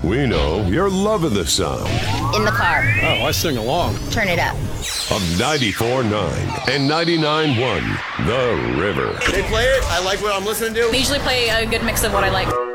We know you're loving the sound In the car. Oh, I sing along. Turn it up. of 94.9 and 99.1 The River. They play it. I like what I'm listening to. They usually play a good mix of what I like.